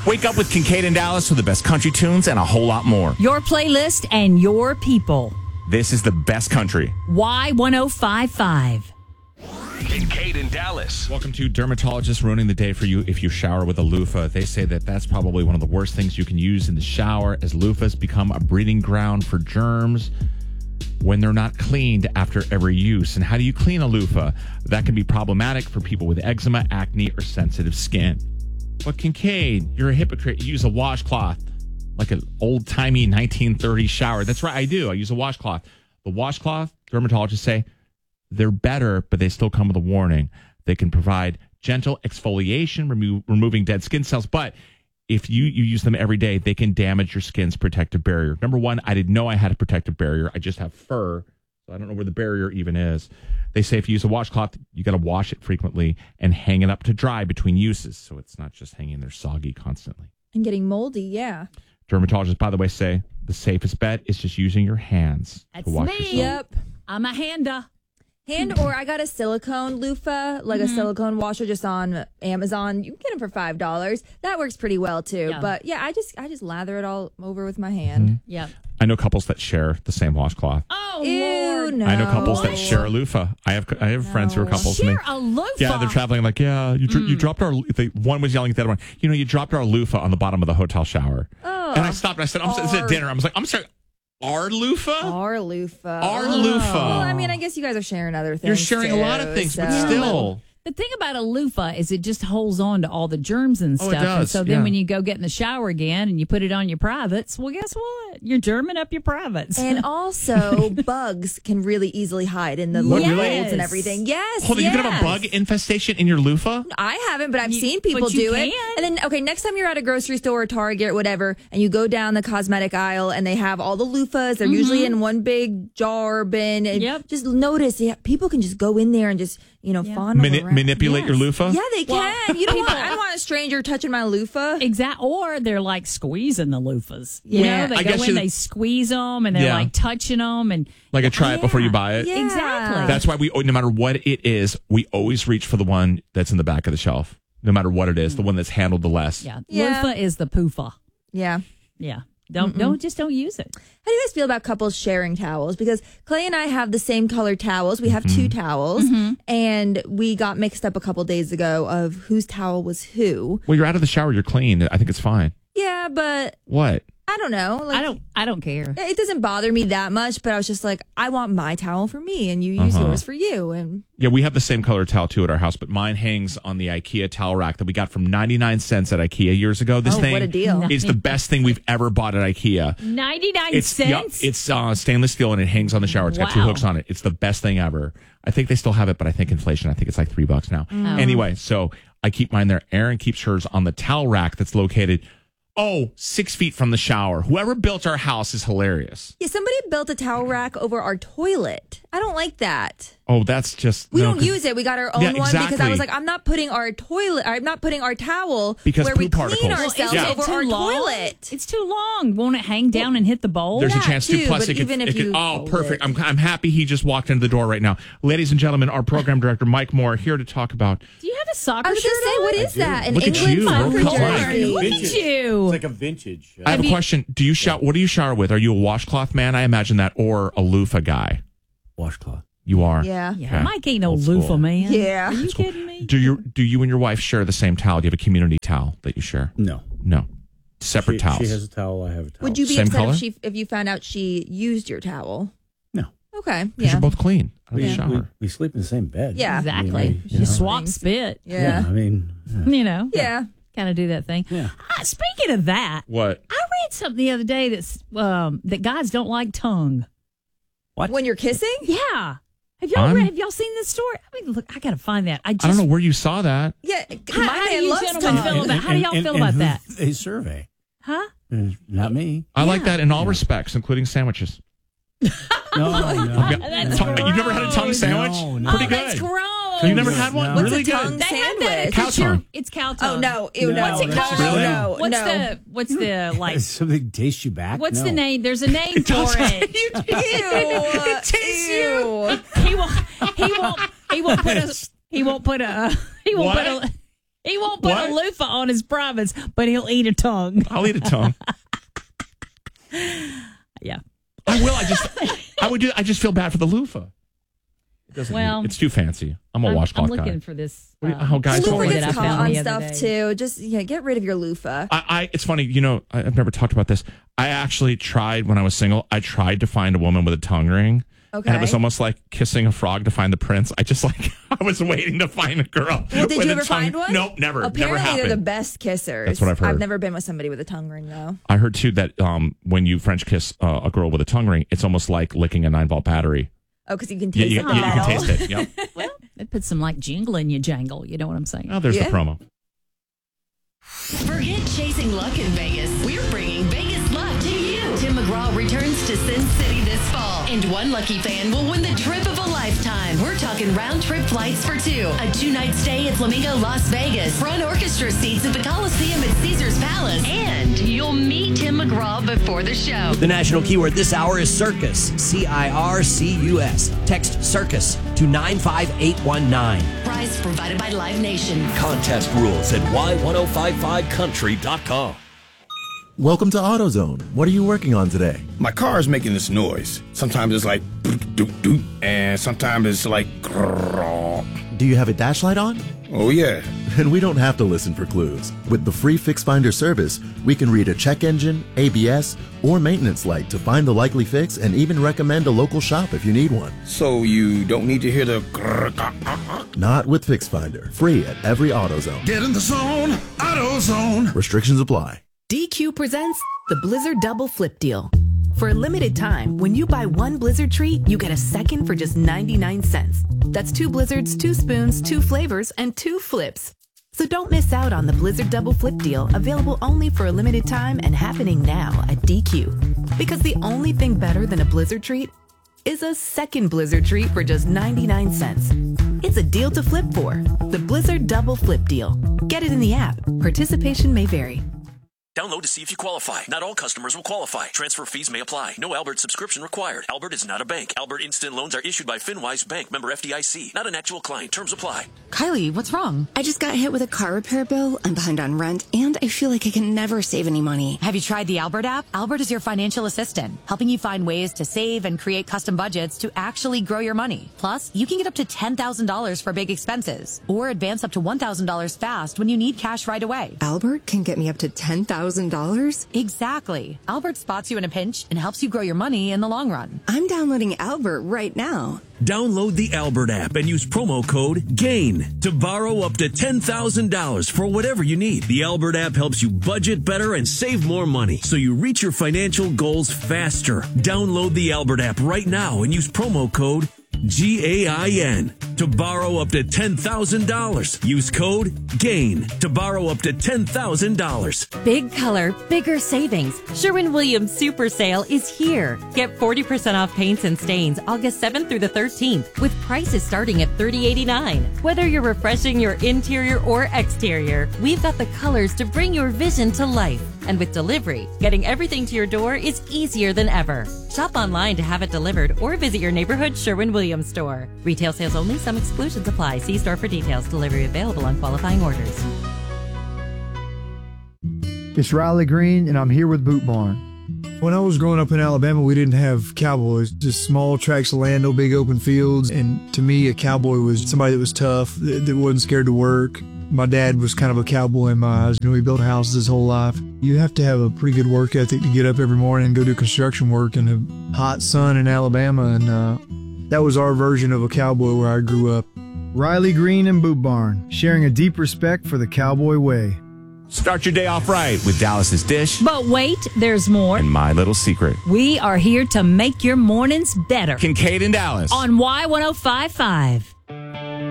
Wake up with Kincaid and Dallas for the best country tunes and a whole lot more. Your playlist and your people. This is the best country. Y1055. Kincaid and Dallas. Welcome to Dermatologists Ruining the Day for You if you shower with a loofah. They say that that's probably one of the worst things you can use in the shower, as loofahs become a breeding ground for germs when they're not cleaned after every use. And how do you clean a loofah? That can be problematic for people with eczema, acne, or sensitive skin. But Kincaid, you're a hypocrite. You use a washcloth like an old-timey 1930s shower. That's right, I do. I use a washcloth. The washcloth, dermatologists say, they're better, but they still come with a warning. They can provide gentle exfoliation, removing dead skin cells, but if you use them every day, they can damage your skin's protective barrier. Number one, I didn't know I had a protective barrier. I just have fur, so I don't know where the barrier even is. They say if you use a washcloth, you got to wash it frequently and hang it up to dry between uses, so it's not just hanging there soggy constantly. And getting moldy, yeah. Dermatologists, by the way, say the safest bet is just using your hands That's to wash me. yourself. Yep. I'm a hander. Or I got a silicone loofah, like a silicone washer just on Amazon. You can get them for $5. That works pretty well too. Yeah. But yeah, I just lather it all over with my hand. Yep. I know couples that share the same washcloth. Oh, Ew, Lord. no. I know couples that share a loofah. I have friends who are couples. and they- Share a loofah. Yeah, they're traveling like, you dropped our... One was yelling at the other one, you dropped our loofah on the bottom of the hotel shower. Oh. And I stopped and I said, this is at dinner. I was like, I'm sorry, our loofah? Our loofah. Our loofah. Well, I mean, I guess you guys are sharing other things. You're sharing a lot of too, things, but so- still... The thing about a loofah is it just holds on to all the germs and Oh, stuff. it does, And so then yeah. when you go get in the shower again and you put it on your privates, well, guess what? You're germing up your privates. And also, bugs can really easily hide in the What, little really? holes and everything. Yes. Hold on, you can have a bug infestation in your loofah? I haven't, but I've You- seen people but you do it. can. And then, okay, next time you're at a grocery store or Target or whatever, and you go down the cosmetic aisle and they have all the loofahs, they're usually in one big jar bin. And Yep. just notice, people can just go in there and just, fondle around. Manipulate your Yes. loofah? Yeah, they can. You don't want, I don't want a stranger touching my loofah. Or they're like squeezing the loofahs. Yeah. They I go guess in, they squeeze them, and they're Yeah. like touching them. And Like a try it before you buy it? Yeah. Exactly. That's why no matter what it is, we always reach for the one that's in the back of the shelf. No matter what it is, the one that's handled the less. yeah, Yeah. loofah is the poofa. Yeah. Yeah. Don't use it. How do you guys feel about couples sharing towels? Because Clay and I have the same colored towels. We have two towels, and we got mixed up a couple days ago of whose towel was who. Well, you're out of the shower, you're clean. I think it's fine. Yeah, but What? I don't know. Like, I don't care. it doesn't bother me that much, but I was just like, I want my towel for me, and you use yours for you. And Yeah, we have the same color towel too at our house, but mine hangs on the IKEA towel rack that we got from 99 cents at IKEA years ago. This thing what a deal. is the best thing we've ever bought at IKEA. 99 cents? It's stainless steel and it hangs on the shower. It's got two Wow. hooks on it. It's the best thing ever. I think they still have it, but I think inflation, I think it's like $3 now. Anyway, so I keep mine there. Erin keeps hers on the towel rack that's located 6 feet from the shower. Whoever built our house is hilarious. yeah, somebody built a towel rack over our toilet. I don't like that. Oh, that's just... We no, don't 'cause- use it. We got our own Yeah, one because I exactly. was like, I'm not putting our towel Because where we poo clean particles. ourselves Yeah. over our toilet. It's too long. Won't it hang down and hit the bowl? There's a that chance too, to. Plus, but it could, even if it could- you oh, fold perfect. it. I'm happy he just walked into the door right now. Ladies and gentlemen, our program director, Mike Moore, here to talk about... Do you have a soccer I was shirt going to say, on? what is that? An Look at England you. soccer World Cup jersey. Look at you. It's like a vintage. I have a question. Do you shower? What do you shower with? Are you a washcloth man? I imagine that, or a loofah guy. washcloth. You are. Yeah. Yeah, Okay. Mike ain't no Old school. loofah man. Yeah. Are you kidding me? Do you and your wife share the same towel? Do you have a community towel that you share? No. No. Separate towels. She has a towel. I have a towel. Would you be Same upset color? if you found out she used your towel? No. Okay. Because Yeah. you're both clean out of the We, shower. we sleep in the same bed. Yeah. Exactly. Yeah. You swap spit. Yeah. I mean, You know. Yeah. Kind of do that thing. Yeah. Speaking of that, What? I read something the other day that guys don't like tongue. what? When you're kissing? Yeah. Have y'all seen this story? I mean, look, I got to find that. I don't know where you saw that. Yeah. How my do man you loves gentlemen tongue. feel about- how do y'all feel about who that? They survey. Huh? Not me. I like that in all respects, including sandwiches. No, That's You've never had a tongue gross. sandwich? No. Pretty Oh, that's good. gross. You never had one? No. What's Really a good. tongue They have that. sandwich? Cow tongue. It's cow tongue. Oh no! Ew, no! What's it no, called? no, Really? no, What's no. the like? Something tastes you back. What's No. the name? There's a name for it. Ew. He won't put a. He won't put What? a loofah on his privates, but he'll eat a tongue. I'll eat a tongue. Yeah. I will. I would do. I just feel bad for the loofah. It doesn't. Well, it's too fancy. I'm a washcloth I'm looking guy. for this. How guys? story Loofah that I gets caught found on the other stuff day. too. Just get rid of your loofah. It's funny. I've never talked about this. I actually tried when I was single. I tried to find a woman with a tongue ring. Okay. And it was almost like kissing a frog to find the prince. I was waiting to find a girl. Well, did with you a ever tongue. find one? Nope, never. Apparently, never happened. they're the best kissers. That's what I've heard. I've never been with somebody with a tongue ring though. I heard too that when you French kiss a girl with a tongue ring, it's almost like licking a 9-volt battery. Oh, because you can Yeah, taste you the can metal. taste it. Yep. Well, it puts some like jingle in your jangle. You know what I'm saying? Oh, there's Yeah. the promo. Forget chasing luck in Vegas. We're bringing Vegas luck to you. Tim McGraw returns to Sin City this fall, and one lucky fan will win the trip of a lifetime. We're talking round-trip flights for two, a 2-night stay at Flamingo Las Vegas, front orchestra seats at the Coliseum at Caesars Palace, and you'll meet Tim McGraw before the show. The national keyword this hour is circus. CIRCUS. Text circus to 95819. Prize provided by Live Nation. Contest rules at y1055country.com. Welcome to AutoZone. What are you working on today? My car is making this noise. Sometimes it's like doot, doot, doot, and sometimes it's like grrrr. Do you have a dash light on? Oh yeah. Then we don't have to listen for clues. With the free Fix Finder service, we can read a check engine, ABS, or maintenance light to find the likely fix and even recommend a local shop if you need one. So you don't need to hear the grrrr. Not with Fix Finder. Free at every AutoZone. Get in the zone, AutoZone. Restrictions apply. DQ presents the Blizzard Double Flip Deal. For a limited time, when you buy one Blizzard treat, you get a second for just 99 cents. That's 2 Blizzards, 2 spoons, 2 flavors, and 2 flips. So don't miss out on the Blizzard Double Flip Deal, available only for a limited time and happening now at DQ. Because the only thing better than a Blizzard treat is a second Blizzard treat for just 99 cents. It's a deal to flip for. The Blizzard Double Flip Deal. Get it in the app. Participation may vary. Download to see if you qualify. Not all customers will qualify. Transfer fees may apply. No Albert subscription required. Albert is not a bank. Albert Instant Loans are issued by FinWise Bank, member FDIC. Not an actual client. Terms apply. Kylie, what's wrong? I just got hit with a car repair bill. I'm behind on rent, and I feel like I can never save any money. Have you tried the Albert app? Albert is your financial assistant, helping you find ways to save and create custom budgets to actually grow your money. Plus, you can get up to $10,000 for big expenses, or advance up to $1,000 fast when you need cash right away. Albert can get me up to $10,000? Exactly. Albert spots you in a pinch and helps you grow your money in the long run. I'm downloading Albert right now. Download the Albert app and use promo code GAIN to borrow up to $10,000 for whatever you need. The Albert app helps you budget better and save more money so you reach your financial goals faster. Download the Albert app right now and use promo code GAIN to borrow up to $10,000. Use code GAIN to borrow up to $10,000. Big color, bigger savings. Sherwin-Williams Super Sale is here. Get 40% off paints and stains August 7th through the 13th with prices starting at $30.89. Whether you're refreshing your interior or exterior, we've got the colors to bring your vision to life. And with delivery, getting everything to your door is easier than ever. Shop online to have it delivered or visit your neighborhood Sherwin-Williams store. Retail sales only. Some exclusions apply. See store for details. Delivery available on qualifying orders. It's Riley Green, and I'm here with Boot Barn. When I was growing up in Alabama, we didn't have cowboys, just small tracts of land, no big open fields. And to me, a cowboy was somebody that was tough, that wasn't scared to work. My dad was kind of a cowboy in my eyes. He built houses his whole life. You have to have a pretty good work ethic to get up every morning and go do construction work in a hot sun in Alabama. And that was our version of a cowboy where I grew up. Riley Green and Boot Barn, sharing a deep respect for the cowboy way. Start your day off right with Dallas's Dish. But wait, there's more. And My Little Secret. We are here to make your mornings better. Kincaid and Dallas. On Y1055.